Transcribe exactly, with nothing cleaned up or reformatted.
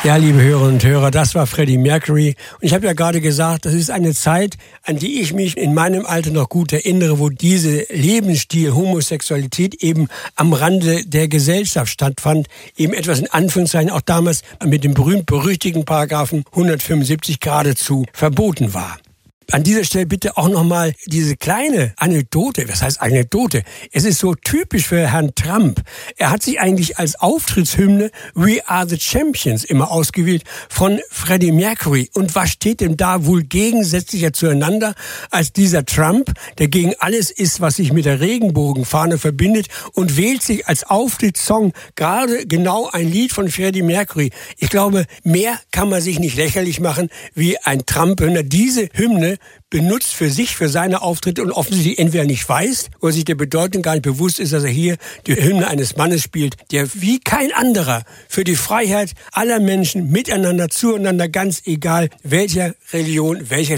Ja, liebe Hörerinnen und Hörer, das war Freddie Mercury. Und ich habe ja gerade gesagt, das ist eine Zeit, an die ich mich in meinem Alter noch gut erinnere, wo diese Lebensstil Homosexualität eben am Rande der Gesellschaft stattfand. Eben etwas in Anführungszeichen auch damals mit dem berühmt-berüchtigten Paragraphen hundertfünfundsiebzig geradezu verboten war. An dieser Stelle bitte auch nochmal diese kleine Anekdote. Was heißt Anekdote? Es ist so typisch für Herrn Trump. Er hat sich eigentlich als Auftrittshymne We Are the Champions immer ausgewählt von Freddie Mercury. Und was steht denn da wohl gegensätzlicher zueinander als dieser Trump, der gegen alles ist, was sich mit der Regenbogenfahne verbindet und wählt sich als Auftrittssong gerade genau ein Lied von Freddie Mercury. Ich glaube, mehr kann man sich nicht lächerlich machen wie ein Trump, wenn er diese Hymne benutzt für sich, für seine Auftritte und offensichtlich entweder nicht weiß oder sich der Bedeutung gar nicht bewusst ist, dass er hier die Hymne eines Mannes spielt, der wie kein anderer für die Freiheit aller Menschen miteinander, zueinander, ganz egal welcher Religion, welcher